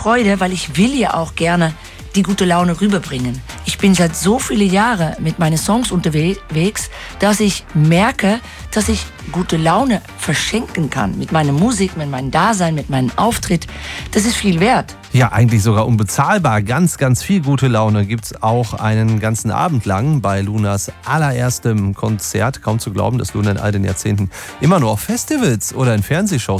Freude, weil ich will ja auch gerne die gute Laune rüberbringen. Ich bin seit so viele Jahren mit meinen Songs unterwegs, dass ich merke, dass ich gute Laune verschenken kann. Mit meiner Musik, mit meinem Dasein, mit meinem Auftritt. Das ist viel wert. Ja, eigentlich sogar unbezahlbar. Ganz, ganz viel gute Laune gibt's auch einen ganzen Abend lang bei Lunas allererstem Konzert. Kaum zu glauben, dass Luna in all den Jahrzehnten immer nur auf Festivals oder in Fernsehshows